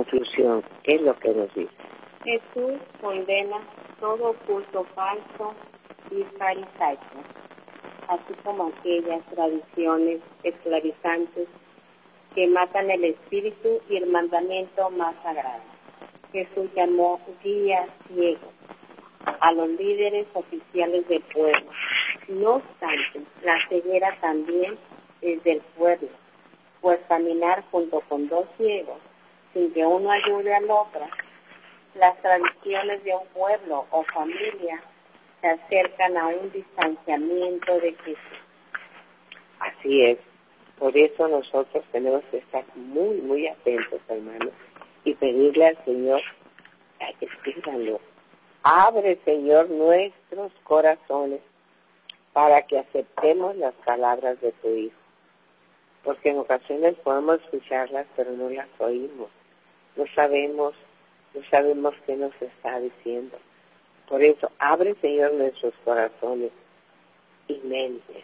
conclusión, ¿qué es lo que nos dice? Jesús condena todo culto falso y farisaico, así como aquellas tradiciones esclavizantes que matan el espíritu y el mandamiento más sagrado. Jesús llamó guías ciegos a los líderes oficiales del pueblo. No obstante, la ceguera también es del pueblo, pues caminar junto con dos ciegos sin que uno ayude al otro, las tradiciones de un pueblo o familia se acercan a un distanciamiento de Jesús. Así es. Por eso nosotros tenemos que estar muy, muy atentos, hermanos, y pedirle al Señor, escríbanlo, abre, Señor, nuestros corazones para que aceptemos las palabras de tu Hijo. Porque en ocasiones podemos escucharlas, pero no las oímos. No sabemos qué nos está diciendo. Por eso, abre, Señor, nuestros corazones y mentes.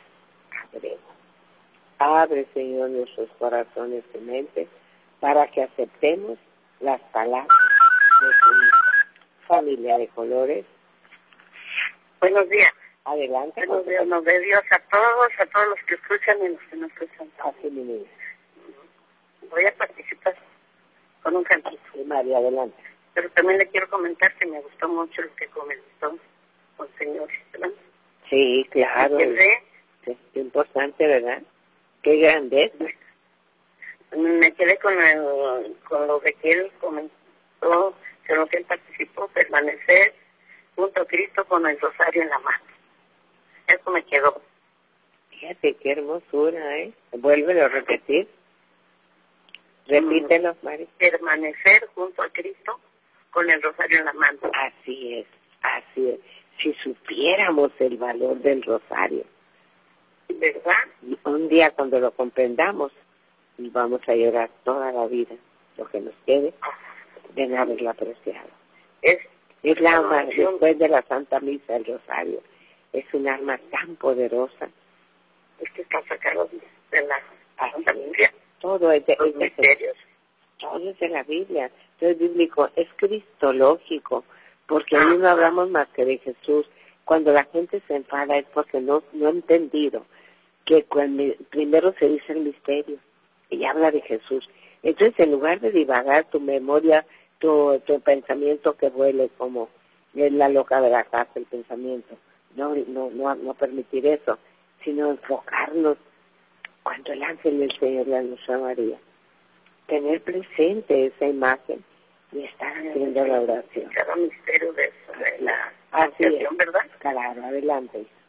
Abre, Señor, nuestros corazones y mentes para que aceptemos las palabras de tu Hijo. Familia de colores. Buenos días. Adelante. Buenos días, nos dé Dios a todos los que escuchan y los que no escuchan. Así, mi niña. Voy a participar con un cantito. Sí, María, adelante. Pero también le quiero comentar que me gustó mucho lo que comentó con el señor, ¿verdad? Sí, claro. Sí, qué importante, ¿verdad? Qué grandeza. Me quedé con lo que él comentó, con lo que él participó, permanecer junto a Cristo con el rosario en la mano. Eso me quedó. Fíjate qué hermosura, ¿eh? Vuélvelo a repetir. Repítelo, María. Permanecer junto a Cristo con el rosario en la mano. Así es, así es. Si supiéramos el valor del rosario, ¿verdad? Y un día cuando lo comprendamos, vamos a llorar toda la vida, lo que nos quede, de no haberlo apreciado. Es la arma, después de la Santa Misa, el rosario. Es un arma tan poderosa. Es que está sacado de la Santa Biblia. Todo es de los misterios. Todo es de la Biblia. Todo es bíblico, es cristológico, porque ahí no hablamos más que de Jesús. Cuando la gente se enfada es porque no ha entendido que primero se dice el misterio y habla de Jesús. Entonces, en lugar de divagar tu memoria, tu pensamiento que vuele como es la loca de la casa, el pensamiento, no permitir eso, sino enfocarnos cuando el ángel del Señor le anunció a María. Tener presente esa imagen y estar haciendo la oración. Cada misterio de eso, de la Así oración, ¿verdad? Claro, adelante.